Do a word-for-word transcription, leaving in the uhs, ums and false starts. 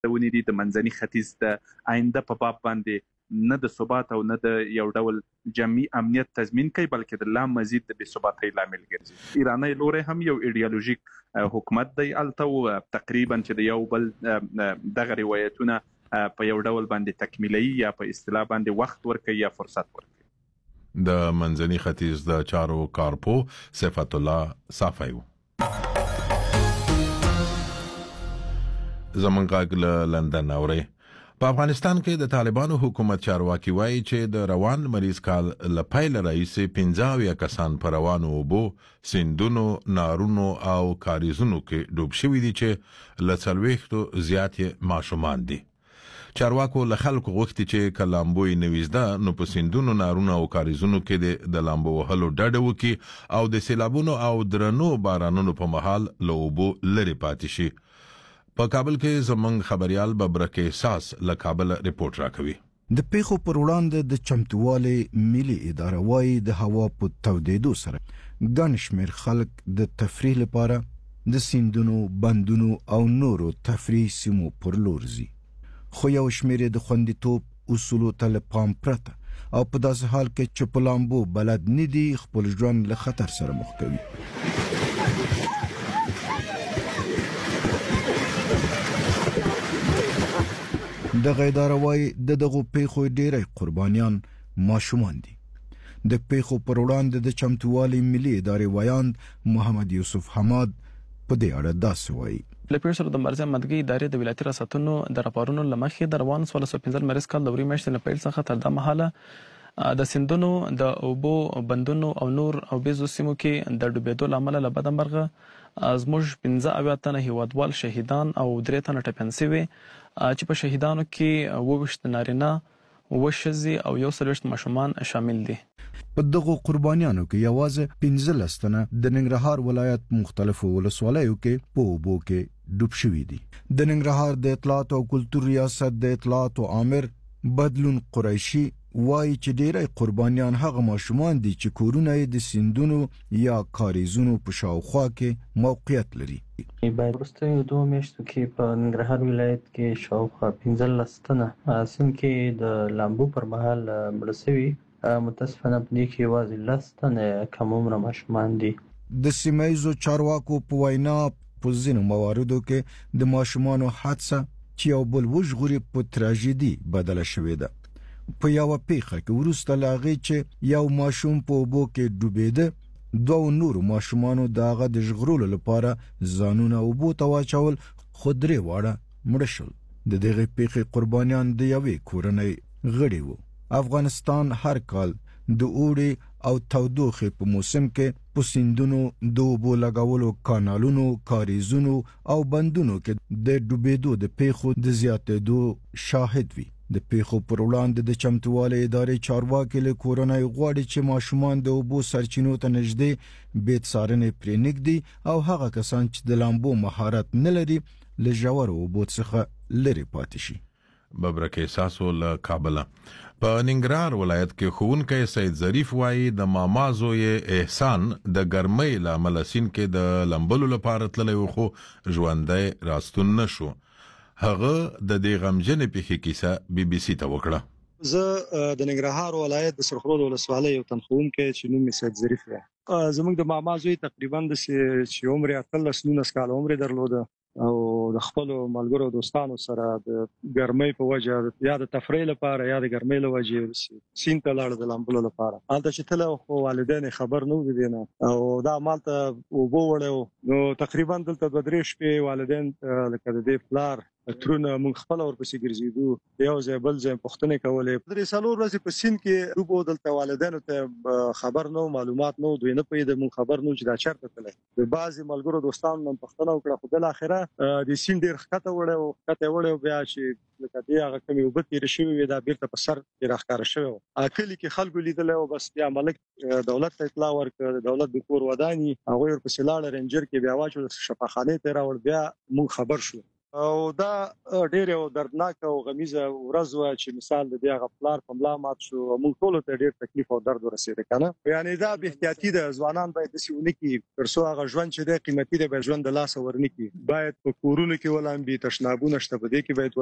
ونې دي د منځني ختیځ د آینده په باب باندې نه د ثبات او نه د یو ډول جمعي امنیت تضمین کوي بلکې د لا مزید د بې ثباتۍ لامل ګرځي. ایرانی لوري هم یو ایډیالوژیک حکومت دی الته تقریبا چې د یو بل دغه روایتونه په یو ډول باندې تکمیلي یا په اصطلاح باندې وخت ورکوي یا فرصت ورکوي. د منځني ختیځ د چارو کارپو صفت الله صافی زمونږ غږ له لندن اوري. په افغانستان کې د طالبانو حکومت چارواکي وایي چې د روان مریض کال له پیل راهیسې پنځه اویا کسان په روانو اوبو، سیندونو، نارونو او کاریزونو کې ډوب شوي دي چې له څلوېښتو زیات یې ماشومان دي. چارواکو له خلکو غوښتي چې که لامبو یې نه وي زده نو په سیندونو، نارونو او کاریزونو کې د لامبو وهلو ډډه وکړي او د سیلابونو او درنو بارانونو په مهال له اوبو لرې پاتې شي. په کابل کې زمونږ خبريال ببرک احساس له کابل ریپورت راکوي. د پیښو پر وړاندې د چمتووالي ملي اداره وايي د هوا په تودېدو سره ګڼ شمېر خلک د تفریح لپاره د سیندونو، بندونو او نورو تفریح سیمو پر لور ځي. خو یو شمېر د خوندیتوب اصولو ته له پام پرته او په داسې حال کې چې په لامبو بلد نه دي خپل ژوند له خطر سره مخ کوي. دغه اداره وايي د دغو پیښو ډېری قربانیان ماشومان دي. د پیښو پر وړاندې د چمتووالي ملي ادارې ویاند محمد یوسف حماد په دې اړه داسې وایي. له پیښو سره د مرزي مدګي ادارې د ولایتي ریاستونو د راپورونو لمخې د روان سوال سو پنځل مریض کال د وري میاشتې نه پیل څخه تر د مهاله د سیندونو، د اوبو، بندونو او نور او بیزو سیمو کې د ډوبېدو لامل له بده مرغه زموږ پنځه اویا تنه هیوادوال شهیدان او درې تنه ټپیان شوي چې په شهیدانو کې اووه ویشت نارینه، اووه ښځې او یو څلوېښت ماشومان شامل دي. په دغو قربانیانو کې یوازې پنځلس تنه د ننګرهار ولایت مختلفو ولسوالیو کې په اوبو کې ډوب شوي دي. د ننګرهار د اطلاعات او کلتور ریاست د اطلاعات عامر بدلون قریشي وایي چې ډېری قربانیان هغه ماشومان دي چې کورونه یې د سیندونو یا کاریزونو په شاوخوا کې موقعیت لري. باید وروستیو دوه میاشتو کې په ننګرهار ولایت کې شاوخوا پنځلس تنه سیند کې د لامبو پر مهال مړه شوي. متاسفانه په دې کې یوازې لس تنه کم عمره ماشومان دي. د سیمه ییزو چارواکو په وینا په ځینو مواردو کې د ماشومانو حادثه چې یو بل وژغوري په تراژیدي بدله شوې ده. په یو پیښه کې وروسته له هغې چې یو ماشوم په اوبو کې ډوبېده، دوو نورو ماشومانو د هغه د ژغورلو لپاره ځانونه اوبو ته واچول خو درې واړه مړه شول. د دغې پیښې قربانیان د یوې کورنۍ غړي وو. افغانستان هر کال د اوړي او تودوخې په موسم کې په سیندونو، د اوبو لګولو کانالونو، کاریزونو او بندونو کې د ډوبېدو د پیښو د زیاتېدو شاهد وي. د پیښو پر وړاندې د چمتووالي ادارې چارواکي له کورنۍ غواړي چې ماشومان د اوبو سرچینو ته نږدې بې څارنې پرې نږدي او هغه کسان چې د لامبو مهارت نه لري له ژورو اوبو څخه لرې پاتې شي. ببرک احساسو له کابل. په ننګرهار ولایت کې ښوونکی سید ظریف وایي د ماما زوی احسان د ګرمۍ له امله سیند کې د لامبلو لپاره تللی و خو ژوندی راستون نه شو. هغه د دې غمجنې پیښې کیسه بي بي سي ته وکړه. زه د ننګرهار ولایت د سرخرود ولسوالۍ یو تن ښوونکی چې نوم یې سید ظریف دی. زموږ د ماما زوی تقریبا د چې عمر یې اتلس نولس کاله عمر یې درلوده او د خپلو ملګرو دوستانو سره د ګرمۍ په وجه یا د تفریح لپاره یا د ګرمۍ له وجې سیند ته لاړ د لامبلو لپاره. هلته چې تله خو والدین خبر نه وو دې نه او دا همالته اوبه وړی نو تقریبا دلته دوه درې شپې والدین لکه د دې پلار ترونه موږ خپله ورپسې ګرځېدو، یو ځای بل ځای پوښتنې کولې. درې څلور ورځې په سیند کې ډوب وو. دلته والدینو ته خبر نه وو، معلومات نه وو، دوی نه پوهېده، موږ خبر نه وو چې دا چېرته تللی. د بعضې ملګرو دوستانو نه پوښتنه وکړه خو بالاخره د سیند ډېر ښکته وړی وو. ښکته یې وړی وو بیا چې لکه دې هغه کومې اوبه تېرې شوې وې دا بېرته په سر یې راښکاره شوی وو. کلي کې خلکو لیدلی وو. بس بیا ملک دولت ته اطلاع ورکړه، د دولت د کور وداني هغوی ورپسې لاړه، رینجر کې بیا واچول، شفاخانې ته یې راوړ. بیا موږ خبر شو او دا ډېر یو دردناک او غمیزه ورځ وه چې مثال د دې هغه پلار په ملا مات شو. موږ ټولو ته ډېر تکلیف او درد ورسېده که نه. یعنې دا بې احتیاطي ده. ځوانان باید داسې ونه کړي تر څو هغه ژوند چې دی قیمتي دی باید ژوند د لاسه ورنه کړي. باید په کورونو کې ولامبي، تشنابونه شته په دې کې باید